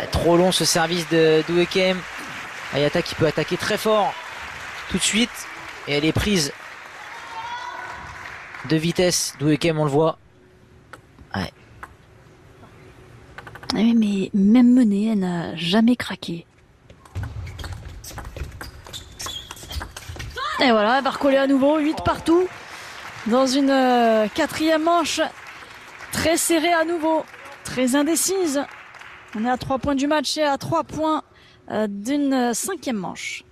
trop long ce service de Douekem. Ayata qui peut attaquer très fort tout de suite. Et elle est prise de vitesse. Douekem, on le voit. Ouais. Oui, mais même menée, elle n'a jamais craqué. Et voilà, elle va recoller à nouveau, 8 partout. Dans une quatrième manche très serrée à nouveau, très indécise. On est à 3 points du match et à 3 points d'une cinquième manche.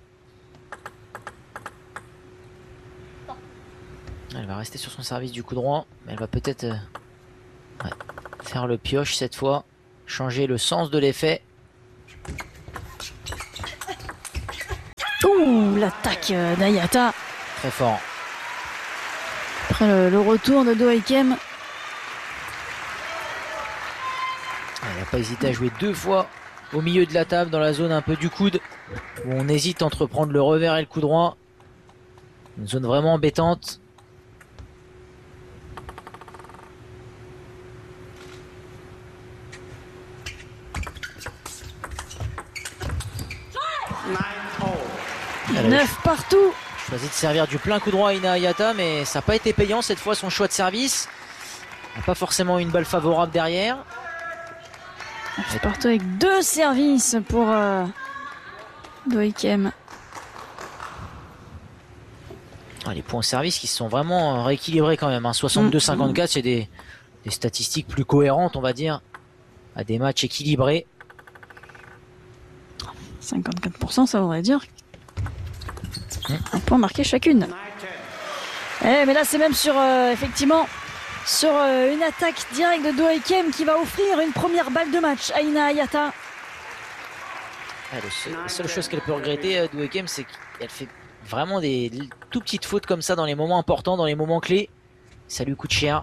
Elle va rester sur son service du coup droit, mais elle va peut-être faire le pioche cette fois, changer le sens de l'effet. Ouh, l'attaque d'Ayata. Très fort. Après le retour de Douekem. Elle n'a pas hésité à jouer 2 fois au milieu de la table dans la zone un peu du coude, où on hésite entre prendre le revers et le coup droit. Une zone vraiment embêtante. Elle 9 partout. Choisi de servir du plein coup droit à Ina Ayata, mais ça n'a pas été payant cette fois son choix de service. Elle n'a pas forcément une balle favorable derrière. Elle partout avec 2 services pour Douekem. Les points au service qui se sont vraiment rééquilibrés quand même. 62-54, c'est des statistiques plus cohérentes, on va dire, à des matchs équilibrés. 54%, ça voudrait dire un point marqué chacune. Mais là, c'est même sur effectivement sur une attaque directe de Douekem qui va offrir une première balle de match à Ina Ayata. La seule chose qu'elle peut regretter, Douekem, c'est qu'elle fait vraiment des tout petites fautes comme ça dans les moments importants, dans les moments clés. Ça lui coûte cher.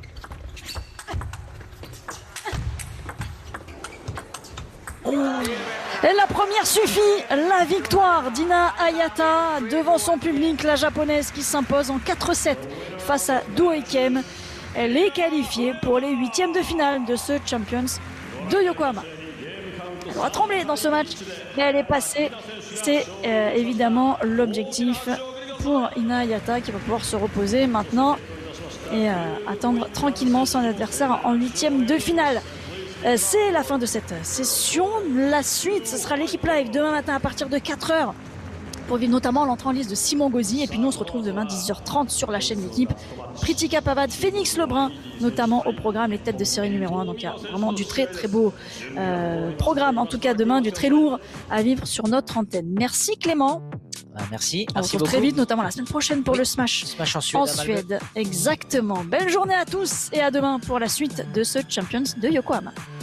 Et la première suffit, la victoire d'Ina Ayata devant son public, la japonaise qui s'impose en 4-7 face à Douekem. Elle est qualifiée pour les 8e de finale de ce Champions de Yokohama. Elle aura tremblé dans ce match, mais elle est passée. C'est évidemment l'objectif pour Ina Ayata qui va pouvoir se reposer maintenant et attendre tranquillement son adversaire en 8e de finale. C'est la fin de cette session. La suite, ce sera l'équipe live demain matin à partir de 4h pour vivre notamment l'entrée en liste de Simon Gauzy. Et puis nous, on se retrouve demain 10h30 sur la chaîne L'équipe. Pritika Pavad, Phoenix Lebrun, notamment au programme les têtes de série numéro 1. Donc il y a vraiment du très très beau programme, en tout cas demain, du très lourd à vivre sur notre antenne. Merci Clément. Merci. On se retrouve très vite, notamment la semaine prochaine pour le Smash en Suède. Exactement. Belle journée à tous et à demain pour la suite de ce Champions de Yokohama.